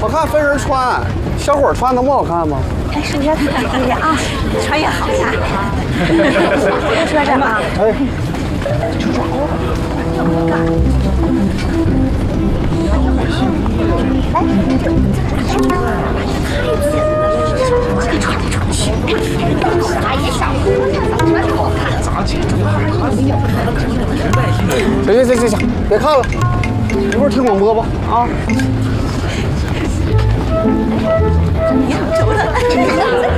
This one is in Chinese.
好看分人穿，小伙穿能不好看吗？ 哎，是你要看对呀啊，穿也好看啊。说这吗？ 哎，行，别看了，一会儿听广播吧啊。 你怎么走了？